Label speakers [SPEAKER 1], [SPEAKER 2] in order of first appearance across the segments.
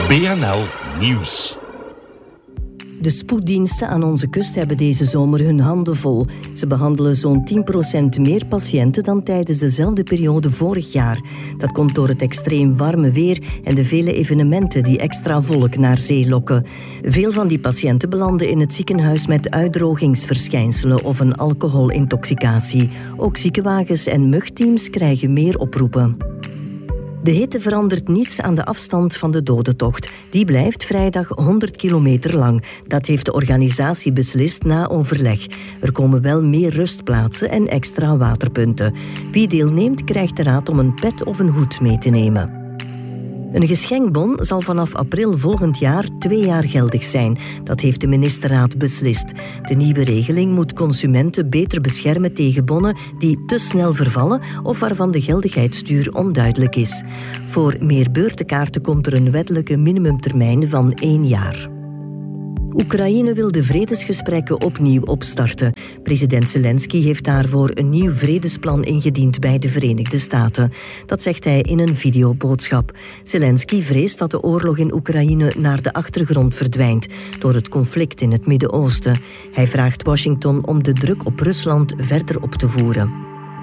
[SPEAKER 1] BNL Nieuws.
[SPEAKER 2] De spoeddiensten aan onze kust hebben deze zomer hun handen vol. Ze behandelen zo'n 10% meer patiënten dan tijdens dezelfde periode vorig jaar. Dat komt door het extreem warme weer en de vele evenementen die extra volk naar zee lokken. Veel van die patiënten belanden in het ziekenhuis met uitdrogingsverschijnselen of een alcoholintoxicatie. Ook ziekenwagens en mugteams krijgen meer oproepen. De hitte verandert niets aan de afstand van de dodentocht. Die blijft vrijdag 100 kilometer lang. Dat heeft de organisatie beslist na overleg. Er komen wel meer rustplaatsen en extra waterpunten. Wie deelneemt krijgt de raad om een pet of een hoed mee te nemen. Een geschenkbon zal vanaf april volgend jaar 2 jaar geldig zijn. Dat heeft de ministerraad beslist. De nieuwe regeling moet consumenten beter beschermen tegen bonnen die te snel vervallen of waarvan de geldigheidsduur onduidelijk is. Voor meer beurtenkaarten komt er een wettelijke minimumtermijn van 1 jaar. Oekraïne wil de vredesgesprekken opnieuw opstarten. President Zelensky heeft daarvoor een nieuw vredesplan ingediend bij de Verenigde Staten. Dat zegt hij in een videoboodschap. Zelensky vreest dat de oorlog in Oekraïne naar de achtergrond verdwijnt door het conflict in het Midden-Oosten. Hij vraagt Washington om de druk op Rusland verder op te voeren.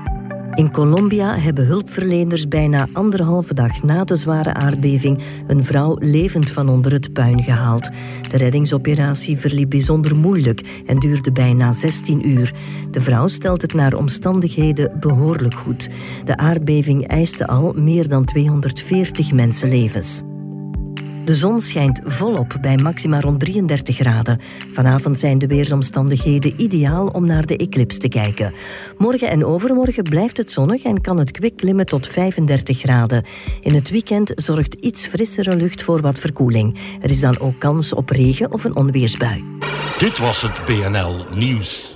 [SPEAKER 2] In Colombia hebben hulpverleners bijna 1,5 dag na de zware aardbeving een vrouw levend van onder het puin gehaald. De reddingsoperatie verliep bijzonder moeilijk en duurde bijna 16 uur. De vrouw stelt het naar omstandigheden behoorlijk goed. De aardbeving eiste al meer dan 240 mensenlevens. De zon schijnt volop bij maxima rond 33 graden. Vanavond zijn de weersomstandigheden ideaal om naar de eclips te kijken. Morgen en overmorgen blijft het zonnig en kan het kwik klimmen tot 35 graden. In het weekend zorgt iets frissere lucht voor wat verkoeling. Er is dan ook kans op regen of een onweersbui.
[SPEAKER 1] Dit was het BNL Nieuws.